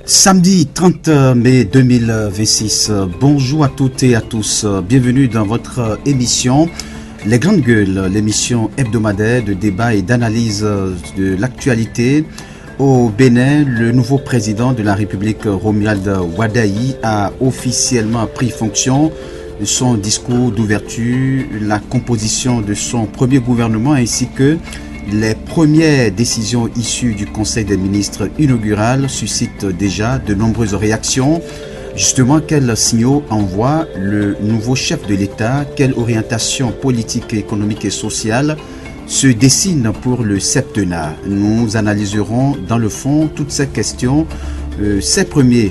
Samedi 30 mai 2026, bonjour à toutes et à tous, bienvenue dans votre émission Les Grandes Gueules, l'émission hebdomadaire de débat et d'analyse de l'actualité. Au Bénin, le nouveau président de la République, Romuald Wadayi, a officiellement pris fonction. Son discours d'ouverture, la composition de son premier gouvernement ainsi que les premières décisions issues du Conseil des ministres inaugural suscitent déjà de nombreuses réactions. Justement, quels signaux envoie le nouveau chef de l'État? Quelle orientation politique, économique et sociale se dessine pour le septennat? Nous analyserons dans le fond toutes ces questions, ces tout premiers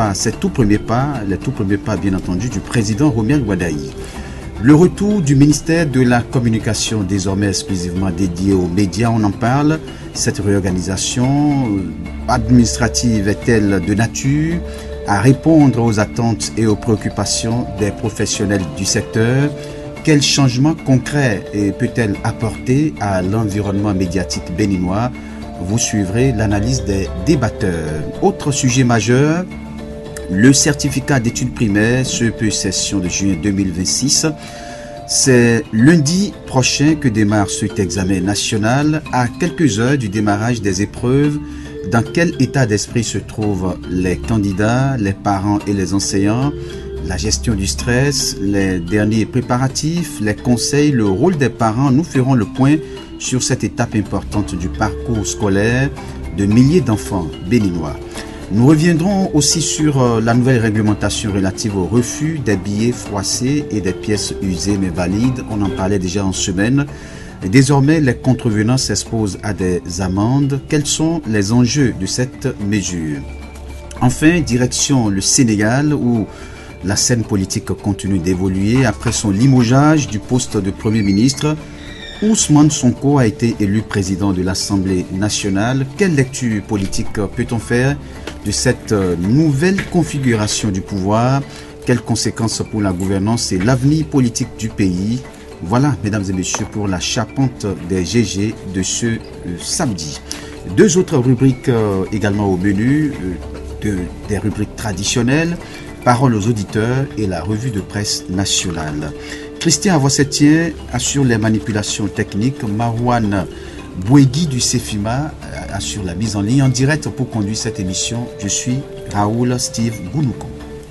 pas bien entendu du président Romuald Wadayi. Le retour du ministère de la Communication, désormais exclusivement dédié aux médias, on en parle. Cette réorganisation administrative est-elle de nature à répondre aux attentes et aux préoccupations des professionnels du secteur? Quel changement concret peut-elle apporter à l'environnement médiatique béninois? Vous suivrez l'analyse des débatteurs. Autre sujet majeur, le certificat d'études primaires, CEP session de juin 2026. C'est lundi prochain que démarre cet examen national. À quelques heures du démarrage des épreuves, dans quel état d'esprit se trouvent les candidats, les parents et les enseignants? La gestion du stress, les derniers préparatifs, les conseils, le rôle des parents. Nous ferons le point sur cette étape importante du parcours scolaire de milliers d'enfants béninois. Nous reviendrons aussi sur la nouvelle réglementation relative au refus des billets froissés et des pièces usées mais valides. On en parlait déjà en semaine. Désormais, les contrevenants s'exposent à des amendes. Quels sont les enjeux de cette mesure? Enfin, direction le Sénégal où la scène politique continue d'évoluer. Après son limogeage du poste de Premier ministre, Ousmane Sonko a été élu président de l'Assemblée nationale. Quelle lecture politique peut-on faire de cette nouvelle configuration du pouvoir? Quelles conséquences pour la gouvernance et l'avenir politique du pays? Voilà, mesdames et messieurs, pour la charpente des GG de ce samedi. Deux autres rubriques également au menu, des rubriques traditionnelles, Parole aux auditeurs et la revue de presse nationale. Christian Avoisetien assure les manipulations techniques. Marouane Bouegui du CEFIMA assure la mise en ligne en direct pour conduire cette émission. Je suis Raoul Steve Gounouko.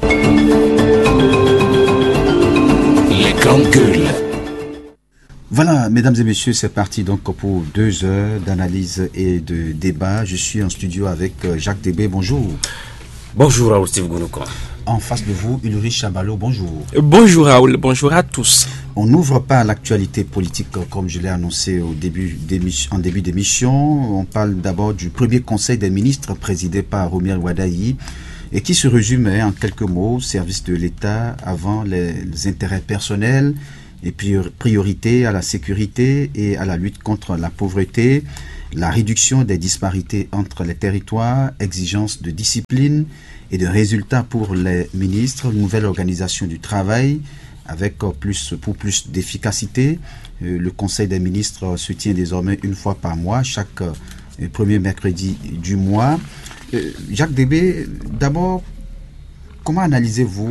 Les grandes gueules. Voilà, mesdames et messieurs, c'est parti donc pour 2 heures d'analyse et de débat. Je suis en studio avec Jacques Débé. Bonjour. Bonjour Raoul Steve Gounouko. En face de vous, Ulrich Chabalo, bonjour. Bonjour Raoul, bonjour à tous. On n'ouvre pas l'actualité politique comme je l'ai annoncé en début d'émission. On parle d'abord du premier conseil des ministres présidé par Romuald Wadayi et qui se résume en quelques mots, service de l'État avant les intérêts personnels et puis priorité à la sécurité et à la lutte contre la pauvreté, la réduction des disparités entre les territoires, exigence de discipline et de résultats pour les ministres, nouvelle organisation du travail avec pour plus d'efficacité. Le Conseil des ministres se tient désormais une fois par mois, chaque premier mercredi du mois. Jacques Débé, d'abord, comment analysez-vous